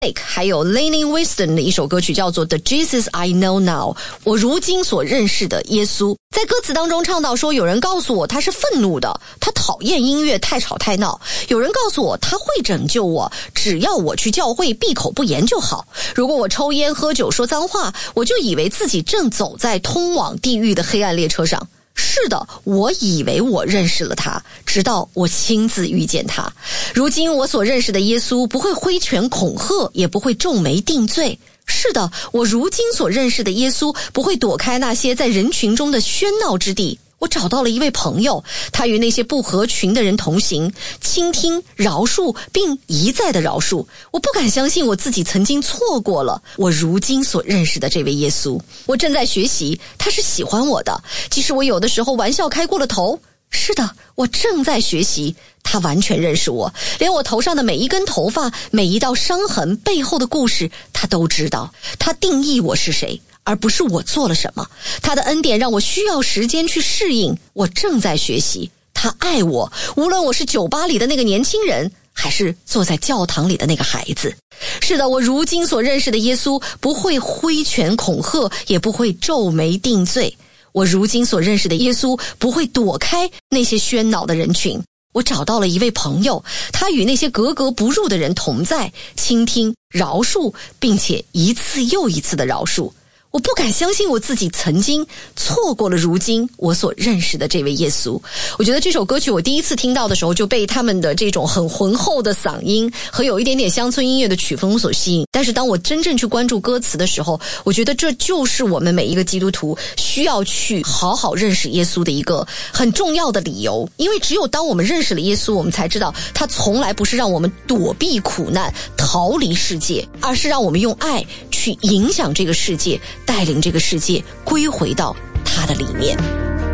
还有 Lainey Wilson 的一首歌曲叫做 The Jesus I Know Now， 我如今所认识的耶稣。在歌词当中唱到说，有人告诉我他是愤怒的，他讨厌音乐太吵太闹，有人告诉我他会拯救我，只要我去教会闭口不言就好。如果我抽烟喝酒说脏话，我就以为自己正走在通往地狱的黑暗列车上。是的，我以为我认识了他，直到我亲自遇见他。如今我所认识的耶稣不会挥拳恐吓，也不会皱眉定罪。是的，我如今所认识的耶稣不会躲开那些在人群中的喧闹之地。我找到了一位朋友，他与那些不合群的人同行，倾听、饶恕，并一再的饶恕。我不敢相信我自己曾经错过了我如今所认识的这位耶稣。我正在学习，他是喜欢我的，即使我有的时候玩笑开过了头。是的，我正在学习，他完全认识我，连我头上的每一根头发、每一道伤痕背后的故事他都知道。他定义我是谁，而不是我做了什么。他的恩典让我需要时间去适应，我正在学习。他爱我，无论我是酒吧里的那个年轻人，还是坐在教堂里的那个孩子。是的，我如今所认识的耶稣不会挥拳恐吓，也不会皱眉定罪。我如今所认识的耶稣不会躲开那些喧闹的人群。我找到了一位朋友，他与那些格格不入的人同在，倾听、饶恕，并且一次又一次的饶恕。我不敢相信我自己曾经错过了如今我所认识的这位耶稣。我觉得这首歌曲我第一次听到的时候就被他们的这种很浑厚的嗓音和有一点点乡村音乐的曲风所吸引，但是当我真正去关注歌词的时候，我觉得这就是我们每一个基督徒需要去好好认识耶稣的一个很重要的理由。因为只有当我们认识了耶稣，我们才知道他从来不是让我们躲避苦难逃离世界，而是让我们用爱去影响这个世界，带领这个世界归回到他的里面。